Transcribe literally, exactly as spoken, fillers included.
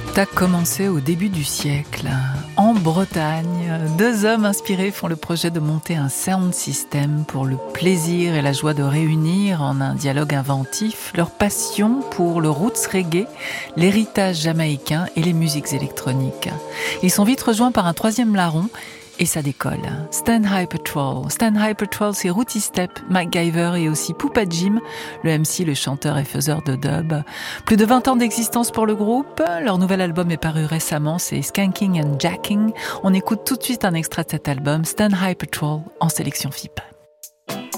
A commencé au début du siècle. En Bretagne, deux hommes inspirés font le projet de monter un sound system pour le plaisir et la joie de réunir en un dialogue inventif leur passion pour le roots reggae, l'héritage jamaïcain et les musiques électroniques. Ils sont vite rejoints par un troisième larron et ça décolle. Stand High Patrol. Stand High Patrol, c'est Rooty Step, MacGyver et aussi Poupa Jim, le M C, le chanteur et faiseur de dub. Plus de vingt ans d'existence pour le groupe. Leur nouvel album est paru récemment, c'est Skanking and Jacking. On écoute tout de suite un extrait de cet album, Stand High Patrol, en sélection F I P.